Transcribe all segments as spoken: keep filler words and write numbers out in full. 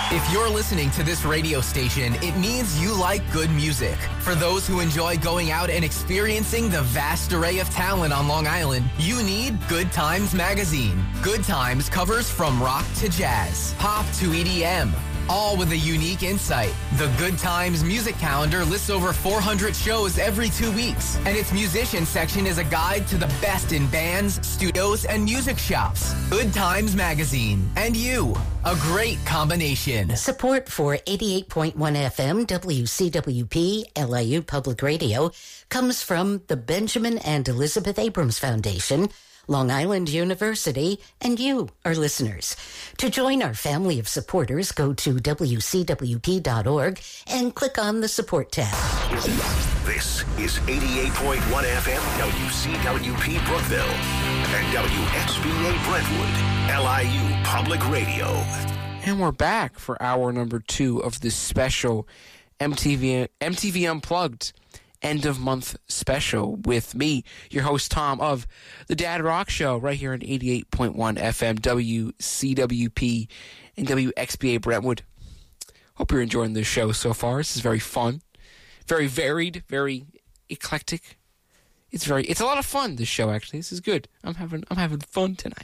If you're listening to this radio station, it means you like good music. For those who enjoy going out and experiencing the vast array of talent on Long Island, you need Good Times Magazine. Good Times covers from rock to jazz, pop to E D M, all with a unique insight. The Good Times music calendar lists over four hundred shows every two weeks, and its musician section is a guide to the best in bands, studios, and music shops. Good Times Magazine. And you. A great combination. Support for eighty-eight point one F M W C W P L I U Public Radio comes from the Benjamin and Elizabeth Abrams Foundation, Long Island University, and you, our listeners. To join our family of supporters, go to W C W P dot org and click on the Support tab. This is eighty-eight point one F M W C W P Brookville and W X B A Brentwood, L I U Public Radio. And we're back for hour number two of this special M T V M T V Unplugged end of month special with me, your host Tom of the Dad Rock Show, right here on eighty-eight point one F M W C W P and W X B A Brentwood. Hope you're enjoying this show so far. This is very fun, very varied, very eclectic. It's very it's a lot of fun, this show. Actually, this is good. I'm having I'm having fun tonight.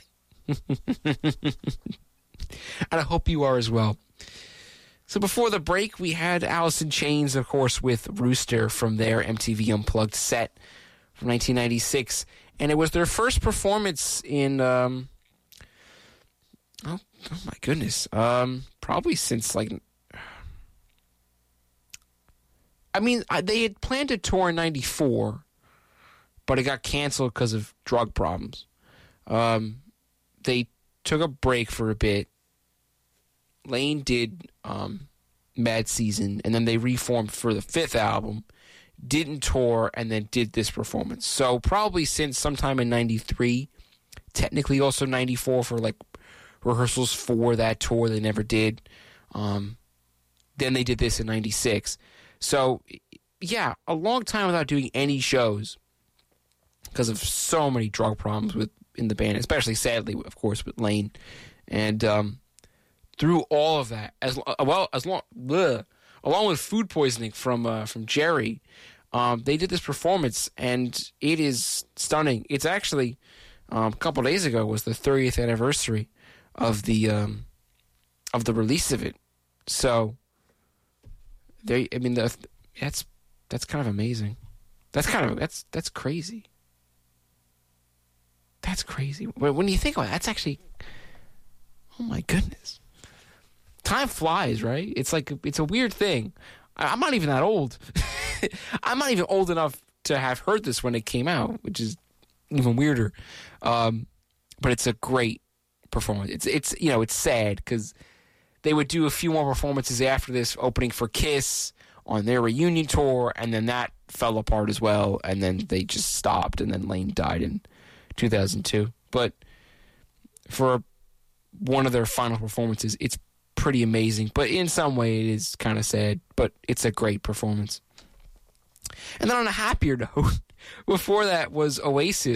And I hope you are as well. So before the break, we had Alice in Chains, of course, with Rooster from their M T V Unplugged set from nineteen ninety-six. And it was their first performance in, um, oh, oh my goodness, um, probably since, like, I mean, they had planned a tour in ninety-four, but it got canceled because of drug problems. Um, they took a break for a bit. Lane did um, Mad Season, and then they reformed for the fifth album, didn't tour, and then did this performance. So probably since sometime in ninety-three, technically also ninety-four for like rehearsals for that tour they never did. Um, then they did this in ninety-six. So, yeah, a long time without doing any shows because of so many drug problems with in the band, especially, sadly, of course, with Lane. And um, through all of that, as well as long, bleh, along with food poisoning from uh, from Jerry, um, they did this performance, and it is stunning. It's actually um, a couple days ago was the thirtieth anniversary of the um, of the release of it. So, they, I mean, the, that's that's kind of amazing. That's kind of that's that's crazy. That's crazy. When you think about it, that's actually, oh my goodness. Time flies, right? It's like, it's a weird thing. I'm not even that old. I'm not even old enough to have heard this when it came out, which is even weirder. Um, but it's a great performance. It's, it's you know, it's sad because they would do a few more performances after this, opening for Kiss on their reunion tour, and then that fell apart as well, and then they just stopped, and then Lane died in two thousand two. But for one of their final performances, it's pretty amazing. But in some way, it is kind of sad. But it's a great performance. And then on a happier note, before that was Oasis.